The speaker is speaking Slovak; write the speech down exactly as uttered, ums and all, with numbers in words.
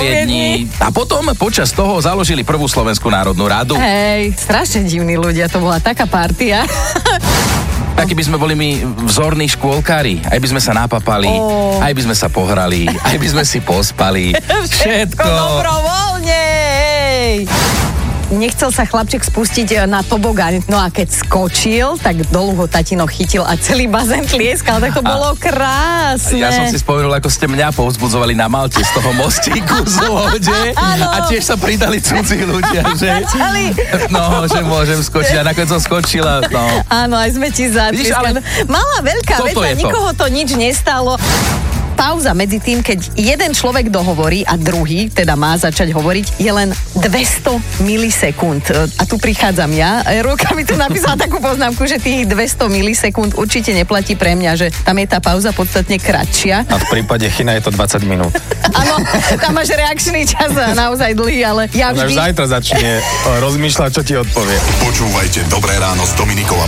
Viedni. A potom počas toho založili prvú Slovenskú národnú radu. Hej, strašne divní ľudia, to bola taká partia. Takí by sme boli my vzorní škôlkári. Aj by sme sa napapali, oh. aj by sme sa pohrali, aj by sme si pospali. Všetko. Dobrovoľne, hej. Nechcel sa chlapček spustiť na tobogán, no a keď skočil, tak dolu ho tatino chytil a celý bazén tlieskal, tak to bolo krásne. Ja som si spomenul, ako ste mňa povzbudzovali na Malte z toho mostíku z lode a tiež sa pridali cudzí ľudia, že? No, že môžem skočiť a nakoniec som skočila, no. Áno, aj sme ti zatlieskali. Malá, veľká vec a nikoho to nič nestalo. Pauza medzi tým, keď jeden človek dohovorí a druhý, teda má začať hovoriť, je len dvesto milisekúnd. A tu prichádzam ja. Ruka mi tu napísala takú poznámku, že tých dvesto milisekúnd určite neplatí pre mňa, že tam je tá pauza podstatne kratšia. A v prípade Chyna je to dvadsať minút. Áno, tam máš reakčný čas naozaj dlhý, ale ja vždy... Ona už zajtra začne rozmýšľať, čo ti odpovie. Počúvajte Dobré ráno s Dominikou a